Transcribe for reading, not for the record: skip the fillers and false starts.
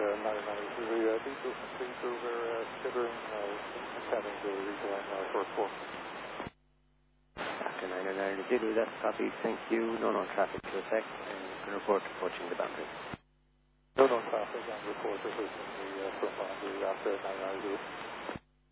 993, please over considering intending to rejoin first floor. After 992, that's copy, thank you. No known traffic to effect, and you can report approaching the boundary. No known traffic and report approaching the front boundary after 992.